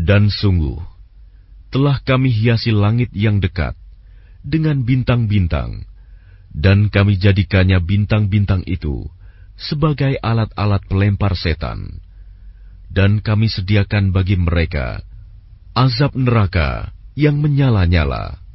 Dan sungguh, telah kami hiasi langit yang dekat dengan bintang-bintang, dan kami jadikannya bintang-bintang itu sebagai alat-alat pelempar setan. Dan kami sediakan bagi mereka azab neraka yang menyala-nyala.